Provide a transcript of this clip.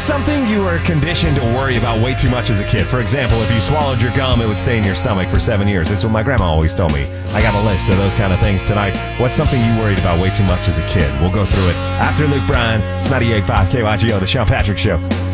something you were conditioned to worry about way too much as a kid? For example, if you swallowed your gum, it would stay in your stomach for 7 years. That's what my grandma always told me. I got a list of those kind of things tonight. What's something you worried about way too much as a kid? We'll go through it after Luke Bryan. It's 98.5 KYGO, The Sean Patrick Show.